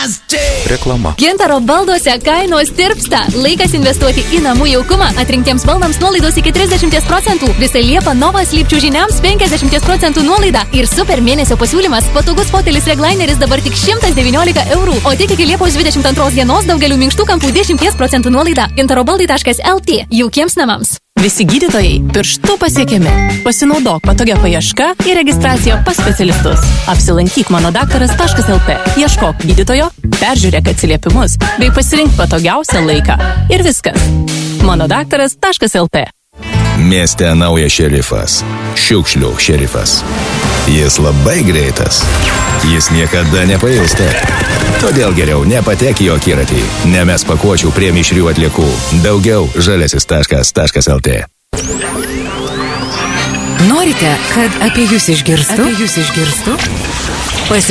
Reklama. Gintaro balduose kainos tirpsta. Laikas investuoti į namų jaukumą. Atrinktiems baldams nuolaidos iki 30%. Visą Liepą Novas Lipčių žiniams 50% nuolaida. Ir super mėnesio pasiūlymas. Patogus fotelis reglaineris dabar tik 119 eurų. O tik iki Liepos 22 dienos daugelių minkštų kampų 10% nuolaida. gintarobaldai.lt. Jaukiems namams. Visi gydytojai pirštų pasiekiami. Pasinaudok patogia paieška ir registracija pas specialistus. Apsilankyk manodaktaras.lt. Ieškok gydytojo, peržiūrėk atsiliepimus bei pasirink patogiausią laiką. Ir viskas. manodaktaras.lt. Mieste naujas šerifas. Šiukšlių šerifas. Jis labai greitas. Jis niekada nepailsta. Todėl geriau nepatek į jo akiratį. Nemes pakuočių prie mišrių atliekų. Daugiau žaliasis.lt. Norite, kad apie jūs išgirstų?